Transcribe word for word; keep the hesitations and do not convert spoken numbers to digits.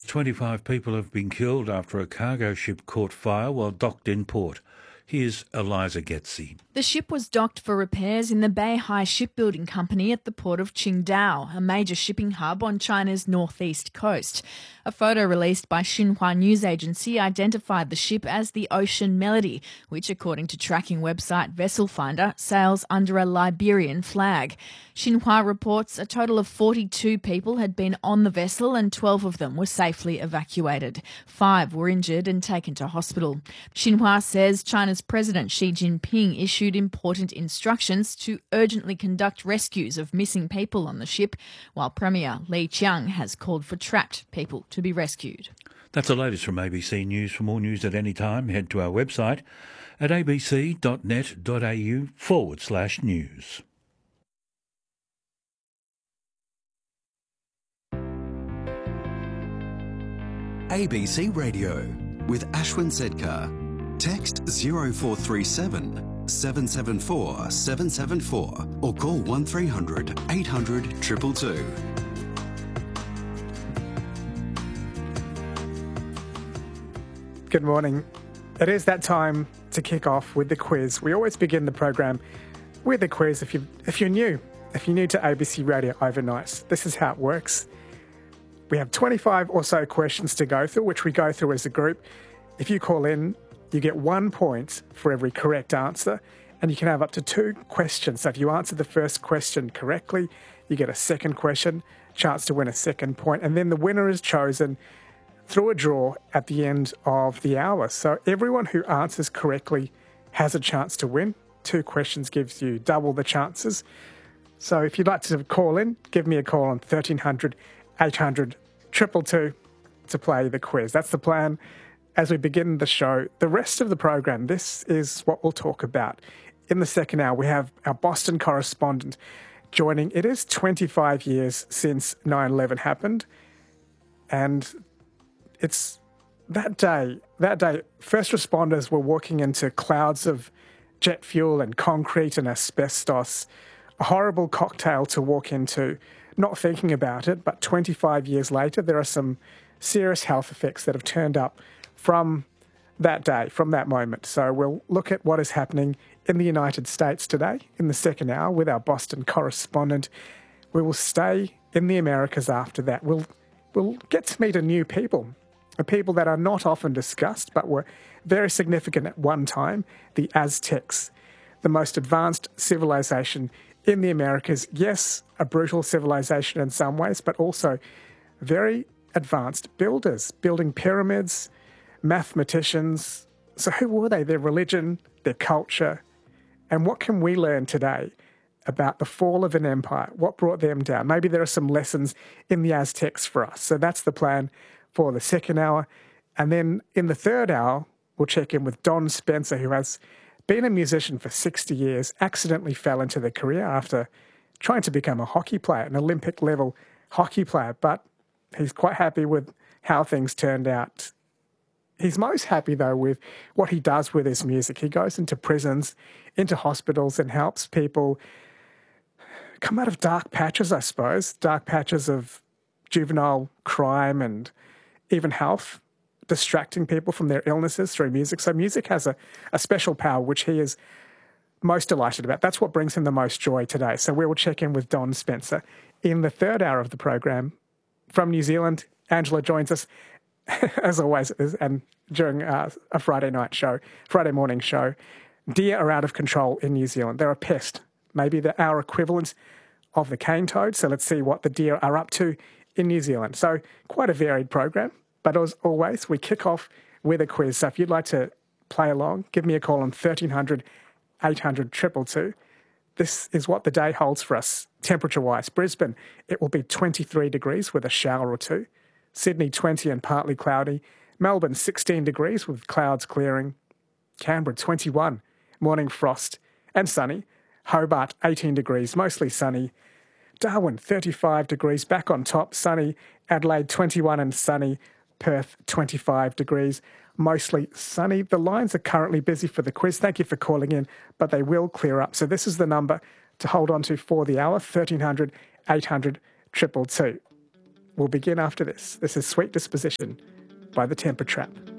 twenty-five people have been killed after a cargo ship caught fire while docked in port. Here's Eliza Getzi. The ship was docked for repairs in the Beihai Shipbuilding Company at the port of Qingdao, a major shipping hub on China's northeast coast. A photo released by Xinhua news agency identified the ship as the Ocean Melody, which, according to tracking website Vessel Finder, sails under a Liberian flag. Xinhua reports a total of forty-two people had been on the vessel and twelve of them were safely evacuated. Five were injured and taken to hospital. Xinhua says China's President Xi Jinping issued important instructions to urgently conduct rescues of missing people on the ship, while Premier Li Qiang has called for trapped people to be rescued. That's the latest from A B C News. For more news at any time, head to our website at abc.net.au forward slash news. A B C Radio with Ashwin Sedkar. Text zero four three seven, seven seven four, seven seven four or call one three hundred, eight hundred, two two two. Good morning. It is that time to kick off with the quiz. We always begin the program with a quiz. If you if you're new, if you're new to A B C Radio Overnight, this is how it works. We have twenty-five or so questions to go through, which we go through as a group. If you call in, you get one point for every correct answer, and you can have up to two questions. So if you answer the first question correctly, you get a second question, chance to win a second point, and then the winner is chosen through a draw at the end of the hour. So everyone who answers correctly has a chance to win. Two questions gives you double the chances. So if you'd like to call in, give me a call on thirteen hundred, eight hundred, two two two to play the quiz. That's the plan. As we begin the show, the rest of the program, this is what we'll talk about. In the second hour, we have our Boston correspondent joining. It is twenty-five years since nine eleven happened, and it's that day, that day, first responders were walking into clouds of jet fuel and concrete and asbestos, a horrible cocktail to walk into, not thinking about it, but twenty-five years later, there are some serious health effects that have turned up from that day, from that moment. So we'll look at what is happening in the United States today in the second hour with our Boston correspondent. We will stay in the Americas after that. We'll, we'll get to meet a new people, a people that are not often discussed but were very significant at one time, the Aztecs, the most advanced civilization in the Americas. Yes, a brutal civilization in some ways, but also very advanced builders, building pyramids, mathematicians. So who were they? Their religion, their culture, and what can we learn today about the fall of an empire? What brought them down? Maybe there are some lessons in the Aztecs for us. So that's the plan for the second hour. And then in the third hour, we'll check in with Don Spencer, who has been a musician for sixty years, accidentally fell into the career after trying to become a hockey player, an Olympic level hockey player, but he's quite happy with how things turned out. He's most happy, though, with what he does with his music. He goes into prisons, into hospitals, and helps people come out of dark patches, I suppose, dark patches of juvenile crime and even health, distracting people from their illnesses through music. So music has a, a special power, which he is most delighted about. That's what brings him the most joy today. So we will check in with Don Spencer in the third hour of the program. From New Zealand, Angela joins us, as always, and during uh, a Friday night show, Friday morning show. Deer are out of control in New Zealand. They're a pest, maybe they're our equivalent of the cane toad. So let's see what the deer are up to in New Zealand. So quite a varied program, but as always, we kick off with a quiz. So if you'd like to play along, give me a call on thirteen hundred, eight hundred, two two two. This is what the day holds for us, temperature-wise. Brisbane, it will be twenty-three degrees with a shower or two. Sydney, twenty and partly cloudy. Melbourne, sixteen degrees with clouds clearing. Canberra, twenty-one, morning frost and sunny. Hobart, eighteen degrees, mostly sunny. Darwin, thirty-five degrees, back on top, sunny. Adelaide, twenty-one and sunny. Perth, twenty-five degrees, mostly sunny. The lines are currently busy for the quiz. Thank you for calling in, but they will clear up. So this is the number to hold on to for the hour, thirteen hundred, eight hundred, two two two. will begin after this. This is Sweet Disposition by The Temper Trap.